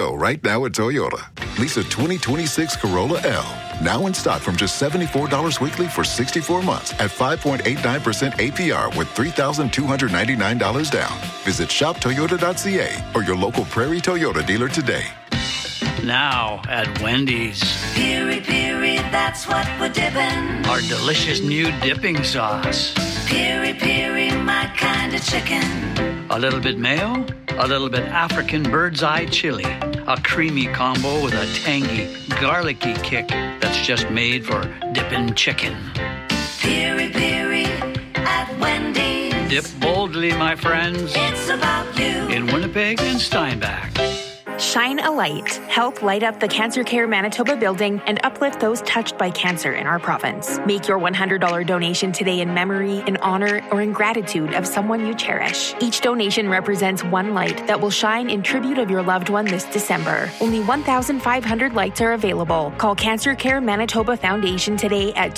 go right now at Toyota. Lease a 2026 Corolla L. Now in stock from just $74 weekly for 64 months at 5.89% APR with $3,299 down. Visit shoptoyota.ca or your local Prairie Toyota dealer today. Now at Wendy's. Piri Piri, that's what we're dipping. Our delicious new dipping sauce. Piri Piri, my kind of chicken. A little bit mayo, a little bit African bird's eye chili. A creamy combo with a tangy, garlicky kick that's just made for dipping chicken. Piri Piri at Wendy's. Dip boldly, my friends. It's about you. In Winnipeg and Steinbach. Shine a light. Help light up the Cancer Care Manitoba building and uplift those touched by cancer in our province. Make your $100 donation today in memory, in honor, or in gratitude of someone you cherish. Each donation represents one light that will shine in tribute of your loved one this December. Only 1,500 lights are available. Call Cancer Care Manitoba Foundation today at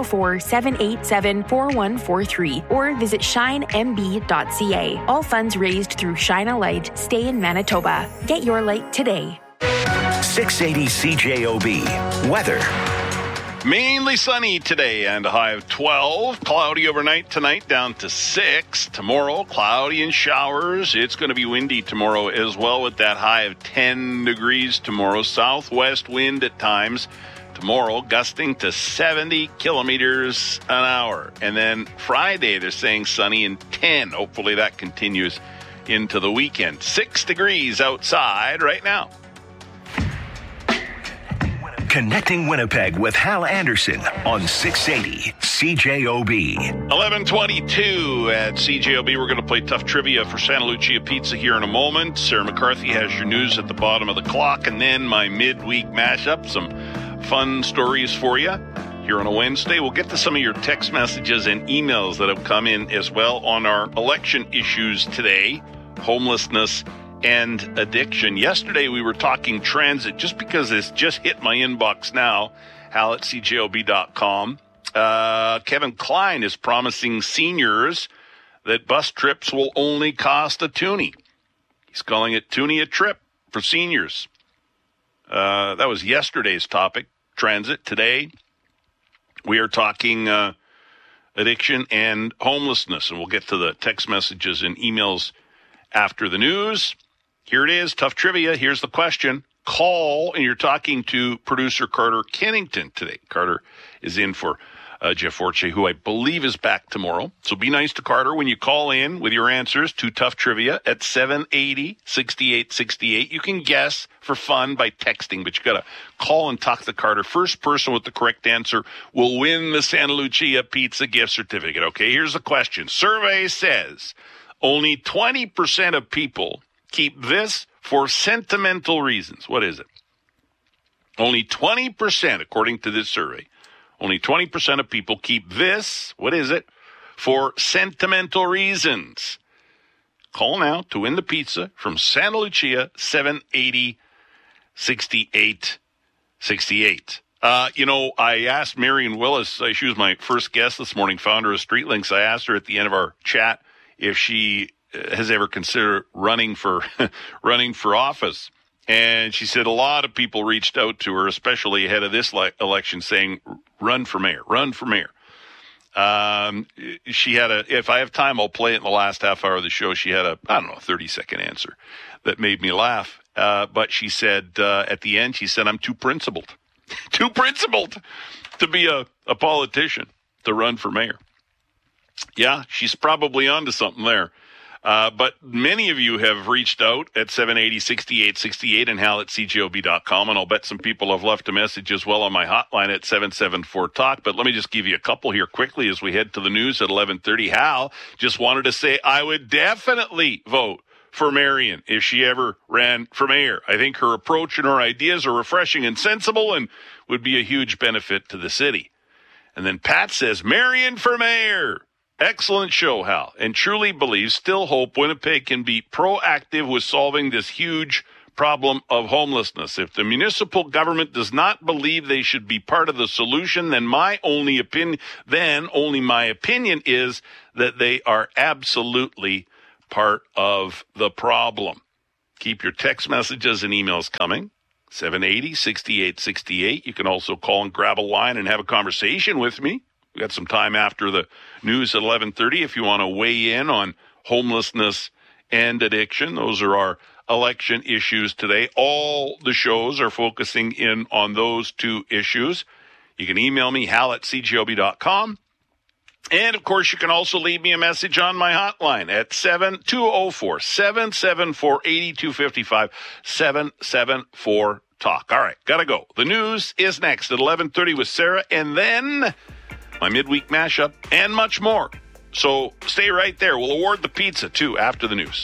204-787-4143 or visit shinemb.ca. All funds raised through Shine a Light stay in Manitoba. Get your light today. 680 CJOB. Weather. Mainly sunny today and a high of 12. Cloudy overnight tonight down to 6. Tomorrow, cloudy and showers. It's going to be windy tomorrow as well with that high of 10 degrees tomorrow. Southwest wind at times. Tomorrow, gusting to 70 kilometers an hour. And then Friday, they're saying sunny and 10. Hopefully that continues into the weekend. 6 degrees outside right now. Connecting Winnipeg with Hal Anderson on 680 CJOB. 11:22 at CJOB. We're going to play tough trivia for Santa Lucia Pizza here in a moment. Sarah McCarthy has your news at the bottom of the clock, and then my midweek mashup. Some fun stories for you here on a Wednesday. We'll get to some of your text messages and emails that have come in as well on our election issues today, homelessness and addiction. Yesterday we were talking transit just because it's just hit my inbox now, Hal at CJOB.com. Kevin Klein is promising seniors that bus trips will only cost a toonie. He's calling it toonie a trip for seniors. That was yesterday's topic, transit. Today we are talking addiction and homelessness, and we'll get to the text messages and emails after the news. Here it is, tough trivia. Here's the question. Call, and you're talking to producer Carter Kennington today. Carter is in for Jeff Forche, who I believe is back tomorrow. So be nice to Carter when you call in with your answers to Tough Trivia at 780-6868. You can guess for fun by texting, but you got to call and talk to Carter. First person with the correct answer will win the Santa Lucia Pizza gift certificate. Okay, here's the question. Survey says only 20% of people keep this for sentimental reasons. What is it? Only 20%, according to this survey, only 20% of people keep this, what is it, for sentimental reasons. Call now to win the pizza from Santa Lucia, 780-6868. I asked Marion Willis, she was my first guest this morning, founder of StreetLinks. I asked her at the end of our chat if she has ever considered running for office. And she said a lot of people reached out to her, especially ahead of this election, saying, run for mayor, run for mayor. She had if I have time, I'll play it in the last half hour of the show. She had a 30-second answer that made me laugh. But she said, at the end, she said, I'm too principled to be a politician, to run for mayor. Yeah, she's probably onto something there. But many of you have reached out at 780-6868 and Hal at CJOB.com, and I'll bet some people have left a message as well on my hotline at 774-TALK. But let me just give you a couple here quickly as we head to the news at 11:30. Hal just wanted to say I would definitely vote for Marion if she ever ran for mayor. I think her approach and her ideas are refreshing and sensible and would be a huge benefit to the city. And then Pat says, Marion for mayor. Excellent show, Hal, and truly believe, still hope Winnipeg can be proactive with solving this huge problem of homelessness. If the municipal government does not believe they should be part of the solution, then only my opinion is that they are absolutely part of the problem. Keep your text messages and emails coming. 780-6868. You can also call and grab a line and have a conversation with me. We got some time after the news at 11:30 if you want to weigh in on homelessness and addiction. Those are our election issues today. All the shows are focusing in on those two issues. You can email me, hal@cjob.com. And, of course, you can also leave me a message on my hotline at 204-774-8255, 774-TALK. All right, got to go. The news is next at 11:30 with Sarah, and then my midweek mashup and much more. So stay right there. We'll award the pizza, too, after the news.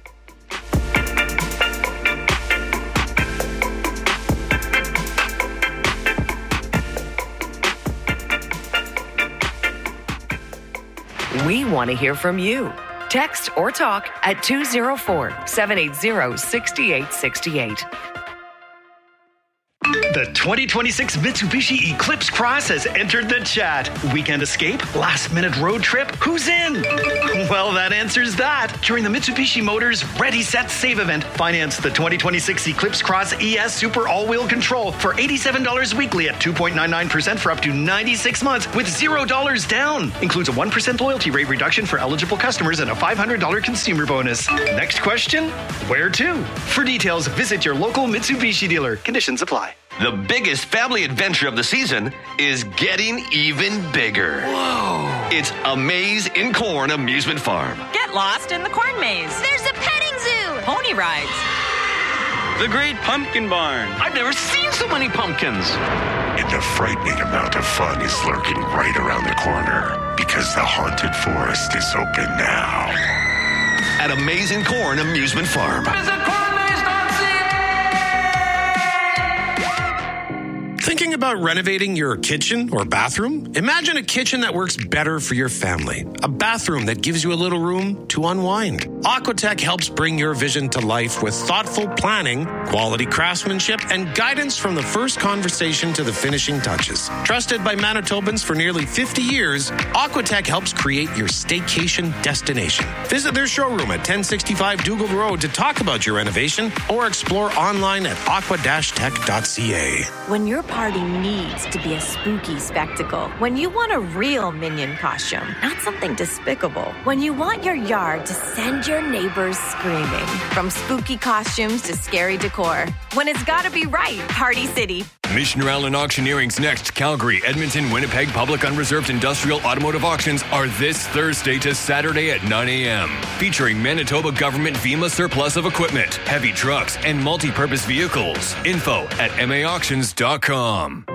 We want to hear from you. Text or talk at 204-780-6868. The 2026 Mitsubishi Eclipse Cross has entered the chat. Weekend escape? Last-minute road trip? Who's in? Well, that answers that. During the Mitsubishi Motors Ready, Set, Save event, finance the 2026 Eclipse Cross ES Super All-Wheel Control for $87 weekly at 2.99% for up to 96 months with $0 down. Includes a 1% loyalty rate reduction for eligible customers and a $500 consumer bonus. Next question? Where to? For details, visit your local Mitsubishi dealer. Conditions apply. The biggest family adventure of the season is getting even bigger. Whoa! It's A Maze in Corn Amusement Farm. Get lost in the corn maze. There's a petting zoo. Pony rides. The Great Pumpkin Barn. I've never seen so many pumpkins. And a frightening amount of fun is lurking right around the corner because the haunted forest is open now. At A Maze in Corn Amusement Farm. Thinking about renovating your kitchen or bathroom? Imagine a kitchen that works better for your family. A bathroom that gives you a little room to unwind. Aquatech helps bring your vision to life with thoughtful planning, quality craftsmanship, and guidance from the first conversation to the finishing touches. Trusted by Manitobans for nearly 50 years, Aquatech helps create your staycation destination. Visit their showroom at 1065 Dougal Road to talk about your renovation or explore online at aqua-tech.ca. When your party needs to be a spooky spectacle, when you want a real Minion costume, not something despicable, when you want your yard to send your neighbors screaming, from spooky costumes to scary decor, when it's gotta be right, Party City. Mission Allen Auctioneering's next Calgary, Edmonton, Winnipeg Public Unreserved Industrial Automotive Auctions are this Thursday to Saturday at 9 a.m. Featuring Manitoba Government VEMA surplus of equipment, heavy trucks, and multi-purpose vehicles. Info at maauctions.com.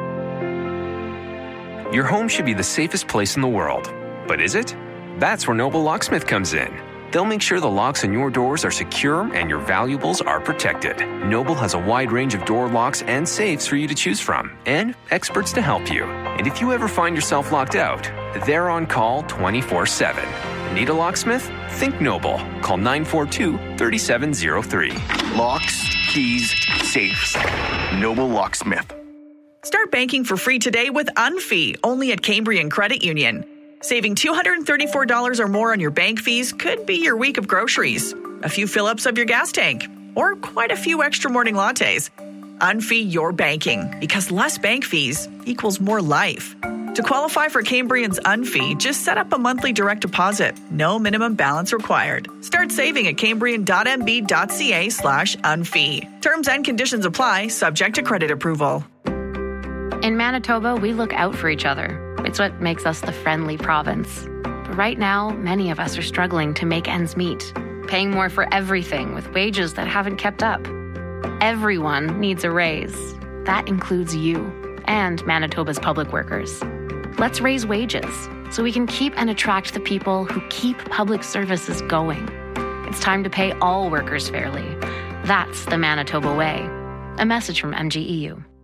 Your home should be the safest place in the world. But is it? That's where Noble Locksmith comes in. They'll make sure the locks on your doors are secure and your valuables are protected. Noble has a wide range of door locks and safes for you to choose from, and experts to help you. And if you ever find yourself locked out, they're on call 24/7. Need a locksmith? Think Noble. Call 942-3703. Locks, keys, safes. Noble Locksmith. Start banking for free today with Unfee, only at Cambrian Credit Union. Saving $234 or more on your bank fees could be your week of groceries, a few fill-ups of your gas tank, or quite a few extra morning lattes. Unfee your banking, because less bank fees equals more life. To qualify for Cambrian's Unfee, just set up a monthly direct deposit. No minimum balance required. Start saving at cambrian.mb.ca/unfee. Terms and conditions apply, subject to credit approval. In Manitoba, we look out for each other. It's what makes us the friendly province. But right now, many of us are struggling to make ends meet, paying more for everything with wages that haven't kept up. Everyone needs a raise. That includes you and Manitoba's public workers. Let's raise wages so we can keep and attract the people who keep public services going. It's time to pay all workers fairly. That's the Manitoba way. A message from MGEU.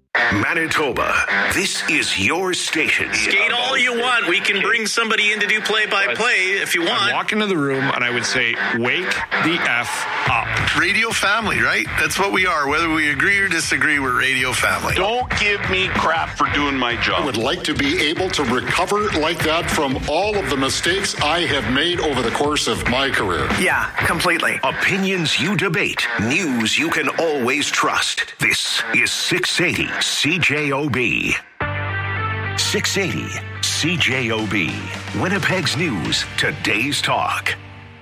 Manitoba, this is your station. Skate all you want. We can bring somebody in to do play-by-play if you want. I'd walk into the room and I would say, wake the F up. Radio family, right? That's what we are. Whether we agree or disagree, we're radio family. Don't give me crap for doing my job. I would like to be able to recover like that from all of the mistakes I have made over the course of my career. Yeah, completely. Opinions you debate. News you can always trust. This is 680 CJOB. 680 CJOB. Winnipeg's News. Today's Talk.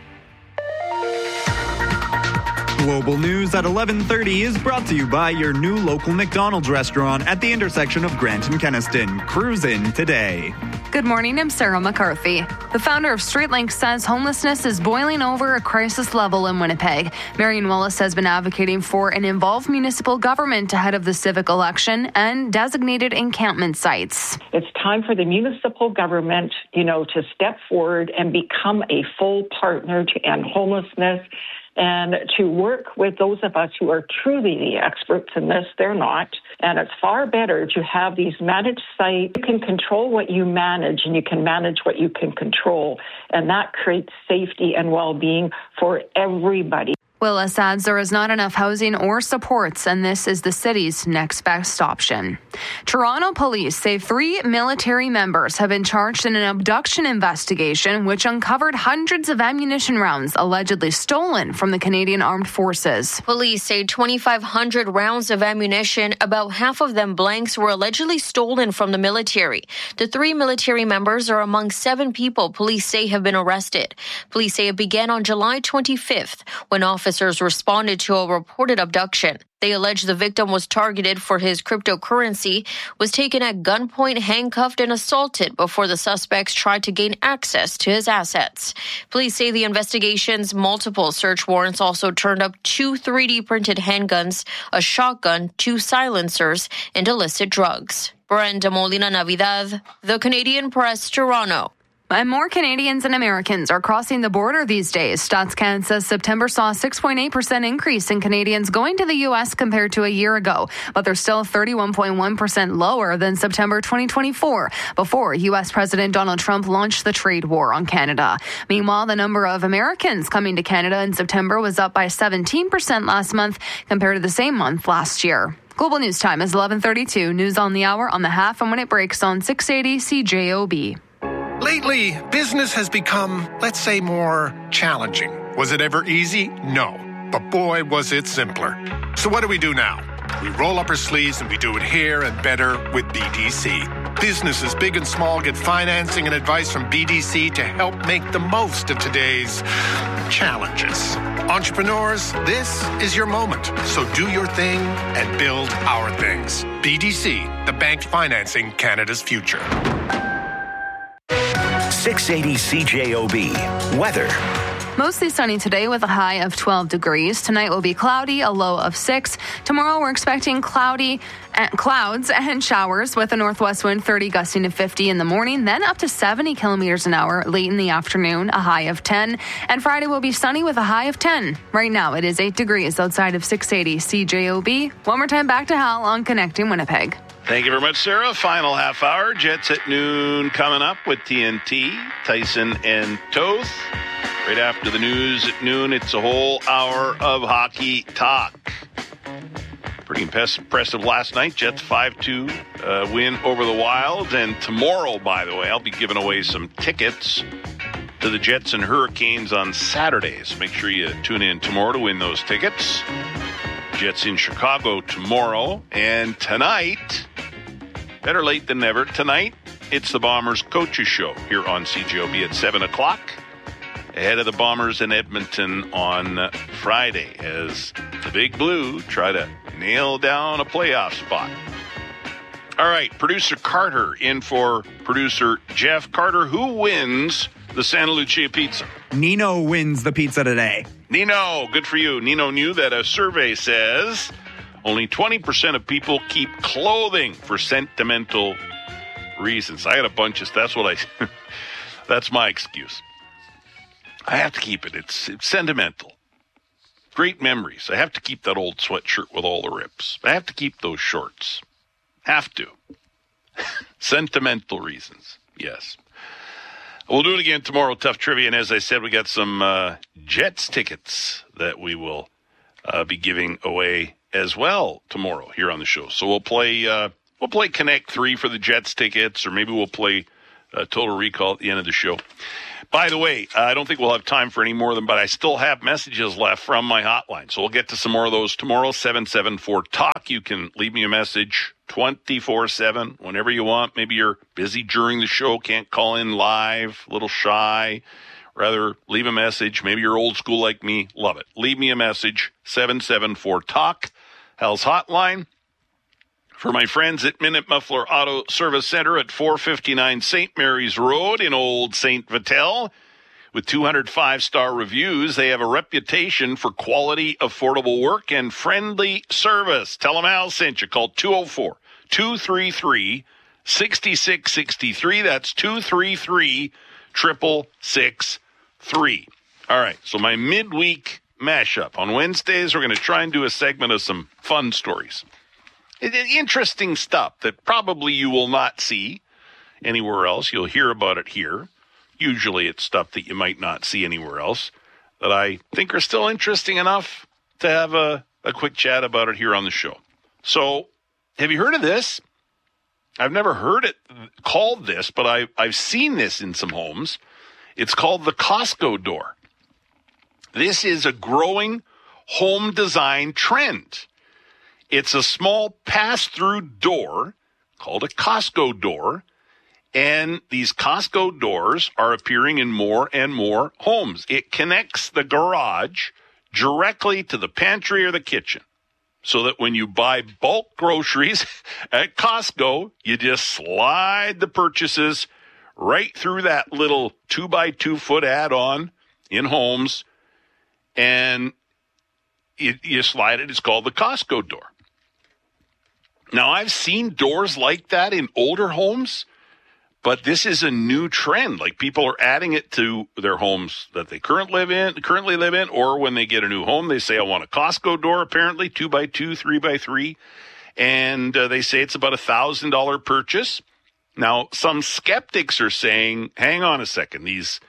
Global News at 11:30 is brought to you by your new local McDonald's restaurant at the intersection of Grant and Kenaston. Cruise in today. Good morning, I'm Sarah McCarthy. The founder of StreetLink says homelessness is boiling over a crisis level in Winnipeg. Marion Willis has been advocating for an involved municipal government ahead of the civic election and designated encampment sites. It's time for the municipal government, to step forward and become a full partner to end homelessness and to work with those of us who are truly the experts in this. They're not. And it's far better to have these managed sites. You can control what you manage and you can manage what you can control. And that creates safety and well-being for everybody. Willis adds there is not enough housing or supports, and this is the city's next best option. Toronto police say 3 military members have been charged in an abduction investigation which uncovered hundreds of ammunition rounds allegedly stolen from the Canadian Armed Forces. Police say 2,500 rounds of ammunition, about half of them blanks, were allegedly stolen from the military. The 3 military members are among 7 people police say have been arrested. Police say it began on July 25th when officers responded to a reported abduction. They allege the victim was targeted for his cryptocurrency, was taken at gunpoint, handcuffed, and assaulted before the suspects tried to gain access to his assets. Police say the investigation's multiple search warrants also turned up 2 3D printed handguns, a shotgun, 2 silencers, and illicit drugs. Brenda Molina Navidad, The Canadian Press, Toronto. And more Canadians and Americans are crossing the border these days. StatsCan says September saw a 6.8% increase in Canadians going to the U.S. compared to a year ago, but they're still 31.1% lower than September 2024, before U.S. President Donald Trump launched the trade war on Canada. Meanwhile, the number of Americans coming to Canada in September was up by 17% last month compared to the same month last year. Global News Time is 11:32. News on the hour, on the half, and when it breaks on 680 CJOB. Lately, business has become, let's say, more challenging. Was it ever easy? No. But boy, was it simpler. So what do we do now? We roll up our sleeves and we do it here and better with BDC. Businesses, big and small, get financing and advice from BDC to help make the most of today's challenges. Entrepreneurs, this is your moment. So do your thing and build our things. BDC, the bank financing Canada's future. 680 CJOB. Weather. Mostly sunny today with a high of 12 degrees. Tonight will be cloudy, a low of 6. Tomorrow we're expecting clouds and showers with a northwest wind 30 gusting to 50 in the morning, then up to 70 kilometers an hour late in the afternoon, a high of 10. And Friday will be sunny with a high of 10. Right now it is 8 degrees outside of 680 CJOB. One more time back to Hal on Connecting Winnipeg. Thank you very much, Sarah. Final half hour. Jets at noon coming up with TNT, Tyson and Toth. Right after the news at noon, it's a whole hour of hockey talk. Pretty impressive last night. Jets 5-2 win over the Wild. And tomorrow, by the way, I'll be giving away some tickets to the Jets and Hurricanes on Saturdays. Make sure you tune in tomorrow to win those tickets. Jets in Chicago tomorrow. And tonight, better late than never, tonight, it's the Bombers Coaches Show here on CJOB at 7 o'clock. Ahead of the Bombers in Edmonton on Friday as the Big Blue try to nail down a playoff spot. All right, producer Carter in for producer Jeff. Carter, who wins the Santa Lucia pizza? Nino wins the pizza today. Nino, good for you. Nino knew that a survey says only 20% of people keep clothing for sentimental reasons. I got a bunch of stuff. That's my excuse. I have to keep it. It's sentimental. Great memories. I have to keep that old sweatshirt with all the rips. I have to keep those shorts. Have to. Sentimental reasons. Yes. We'll do it again tomorrow, Tough Trivia. And as I said, we got some Jets tickets that we will be giving away as well tomorrow here on the show. So we'll play Connect 3 for the Jets tickets, or maybe we'll play Total Recall at the end of the show. By the way, I don't think we'll have time for any more of them, but I still have messages left from my hotline. So we'll get to some more of those tomorrow, 774-TALK. You can leave me a message 24/7 whenever you want. Maybe you're busy during the show, can't call in live, a little shy. Rather, leave a message. Maybe you're old school like me. Love it. Leave me a message, 774-TALK, Hal's hotline. For my friends at Minute Muffler Auto Service Center at 459 St. Mary's Road in Old St. Vital. With 205-star reviews, they have a reputation for quality, affordable work, and friendly service. Tell them Al sent you. Call 204-233-6663. That's 233-6663. All right, so my midweek mashup. On Wednesdays, we're going to try and do a segment of some fun stories. Interesting stuff that probably you will not see anywhere else. You'll hear about it here. Usually it's stuff that you might not see anywhere else that I think are still interesting enough to have a quick chat about it here on the show. So, have you heard of this? I've never heard it called this, but I've seen this in some homes. It's called the Costco door. This is a growing home design trend. It's a small pass-through door called a Costco door, and these Costco doors are appearing in more and more homes. It connects the garage directly to the pantry or the kitchen, so that when you buy bulk groceries at Costco, you just slide the purchases right through that little 2x2 foot add-on in homes, and you slide it. It's called the Costco door. Now, I've seen doors like that in older homes, but this is a new trend. Like, people are adding it to their homes that they currently live in, or when they get a new home, they say, I want a Costco door, apparently, 2x2, 3x3, and they say it's about $1,000 purchase. Now, some skeptics are saying, hang on a second, these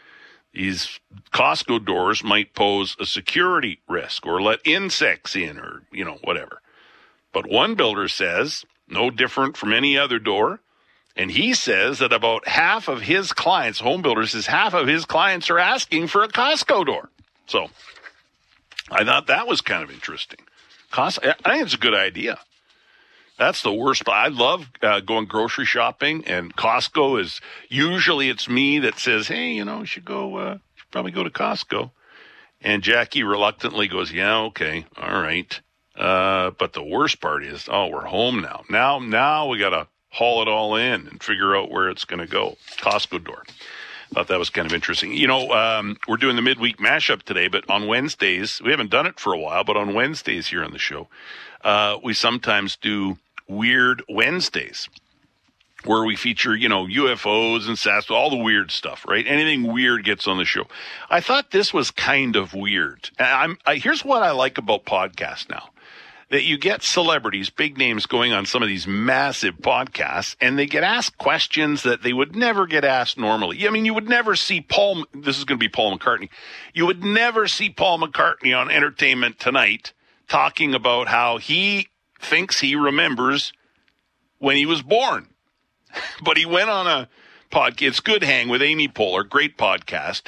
Costco doors might pose a security risk or let insects in or, whatever. But one builder says, no different from any other door. And he says that about half of his clients, home builders, half of his clients are asking for a Costco door. So I thought that was kind of interesting. I think it's a good idea. That's the worst. I love going grocery shopping, and Costco is usually it's me that says, hey, you should probably go to Costco. And Jackie reluctantly goes, yeah, okay, all right. But the worst part is, we're home now. Now we got to haul it all in and figure out where it's going to go. Costco door. Thought that was kind of interesting. We're doing the midweek mashup today, but on Wednesdays, we haven't done it for a while, but on Wednesdays here on the show, we sometimes do Weird Wednesdays, where we feature, UFOs and SAS, all the weird stuff, right? Anything weird gets on the show. I thought this was kind of weird. Here's what I like about podcasts now. That you get celebrities, big names going on some of these massive podcasts, and they get asked questions that they would never get asked normally. I mean, you would never see this is going to be Paul McCartney. You would never see Paul McCartney on Entertainment Tonight talking about how he thinks he remembers when he was born. But he went on a podcast, It's Good Hang with Amy Poehler, great podcast.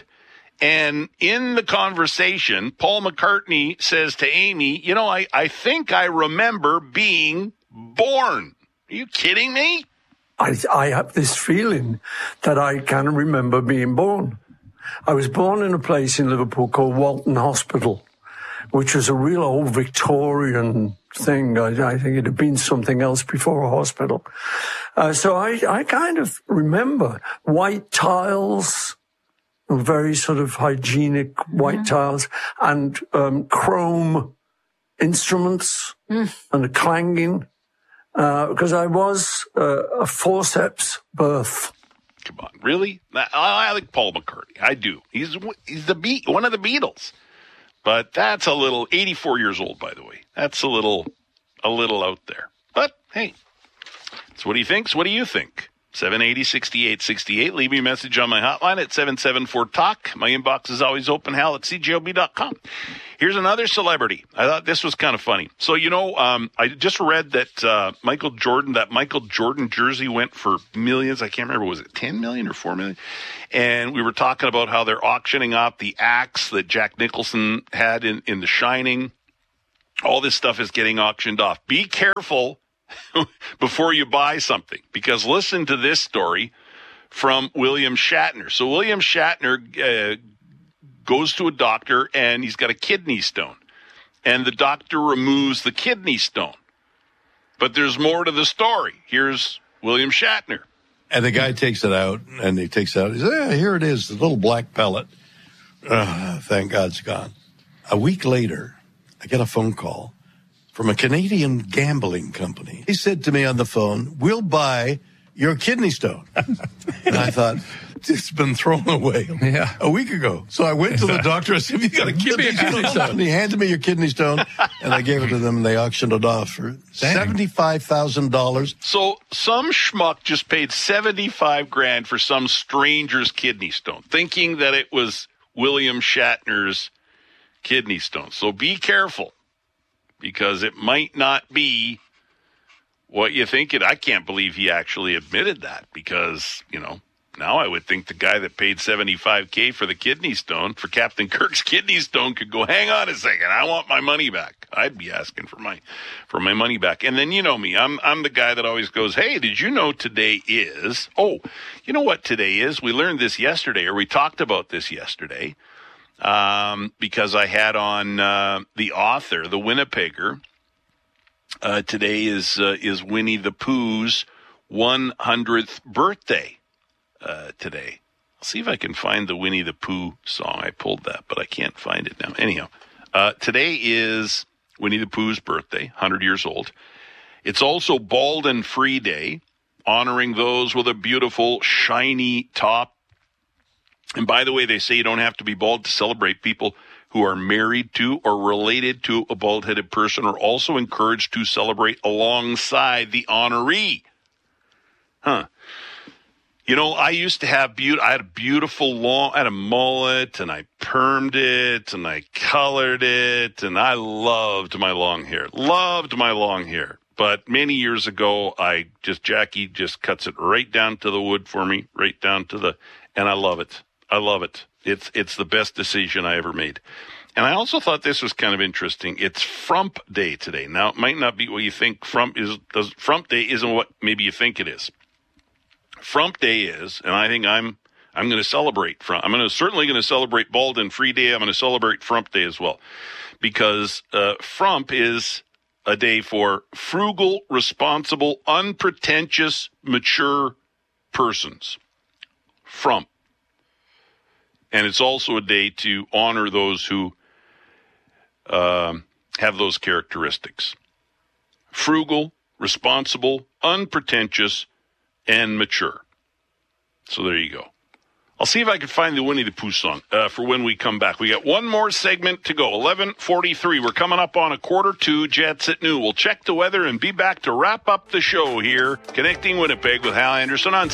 And in the conversation, Paul McCartney says to Amy, I think I remember being born. Are you kidding me? I have this feeling that I can remember being born. I was born in a place in Liverpool called Walton Hospital, which was a real old Victorian thing. I think it had been something else before a hospital. So I kind of remember white tiles, very sort of hygienic white tiles, and chrome instruments and the clanging, because I was a forceps birth. Come on, really? I like Paul McCartney. I do. He's one of the Beatles. But that's a little, 84 years old, by the way. That's a little out there. But, hey, So what he thinks, what do you think? 780-6868. Leave me a message on my hotline at 774-TALK. My inbox is always open, Hal at cjob.com. Here's another celebrity. I thought this was kind of funny. So, I just read that Michael Jordan jersey went for millions. I can't remember, was it 10 million or 4 million? And we were talking about how they're auctioning off the axe that Jack Nicholson had in The Shining. All this stuff is getting auctioned off. Be careful before you buy something, because listen to this story from William Shatner. So William Shatner goes to a doctor, and he's got a kidney stone, and the doctor removes the kidney stone. But there's more to the story. Here's William Shatner. And the guy takes it out, and he says, here it is, the little black pellet. Thank God it's gone. A week later, I get a phone call from a Canadian gambling company. He said to me on the phone, we'll buy your kidney stone. And I thought, it's been thrown away a week ago. So I went to the doctor. I said, have you got a kidney stone? And he handed me your kidney stone, and I gave it to them, and they auctioned it off for $75,000. So some schmuck just paid $75,000 for some stranger's kidney stone, thinking that it was William Shatner's kidney stone. So be careful, because it might not be what you think it. I can't believe he actually admitted that, because, now I would think the guy that paid $75,000 for the kidney stone, for Captain Kirk's kidney stone, could go, hang on a second, I want my money back. I'd be asking for my money back. And then, you know me, I'm the guy that always goes, hey, did you know today is, you know what today is? We learned this yesterday, or we talked about this yesterday, because I had on the author, the Winnipegger. Today is Winnie the Pooh's 100th birthday. Today. I'll see if I can find the Winnie the Pooh song. I pulled that, but I can't find it now. Anyhow, today is Winnie the Pooh's birthday, 100 years old. It's also Bald and Free Day, honoring those with a beautiful, shiny top. And by the way, they say you don't have to be bald to celebrate. People who are married to or related to a bald-headed person are also encouraged to celebrate alongside the honoree. I used to have I had a beautiful I had a mullet, and I permed it, and I colored it, and I loved my long hair. But many years ago, Jackie just cuts it right down to the wood for me, and I love it. It's the best decision I ever made. And I also thought this was kind of interesting. It's Frump Day today. Now, it might not be what you think Frump is. Frump Day isn't what maybe you think it is. Frump Day is, and I think I'm going to celebrate Frump. I'm certainly going to celebrate Bald and Free Day. I'm going to celebrate Frump Day as well, because Frump is a day for frugal, responsible, unpretentious, mature persons. Frump. And it's also a day to honor those who have those characteristics. Frugal, responsible, unpretentious, and mature. So there you go. I'll see if I can find the Winnie the Pooh song for when we come back. We got one more segment to go. 11:43. We're coming up on 1:45. Jets at noon. We'll check the weather and be back to wrap up the show here, Connecting Winnipeg with Hal Anderson on